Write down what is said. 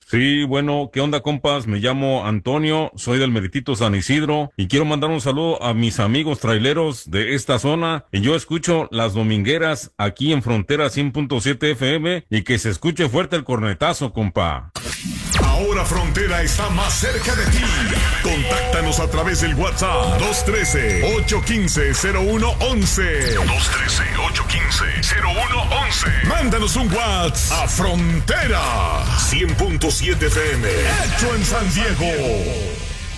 Sí, bueno, ¿qué onda, compas? Me llamo Antonio, soy del Meritito San Isidro y quiero mandar un saludo a mis amigos traileros de esta zona. Y yo escucho las domingueras aquí en Frontera 100.7 FM y que se escuche fuerte el cornetazo, compa. Ahora Frontera está más cerca de ti. Contáctanos a través del WhatsApp 213-815-0111. 213-815-0111. Mándanos un WhatsApp a Frontera 100.7 FM. Hecho en San Diego.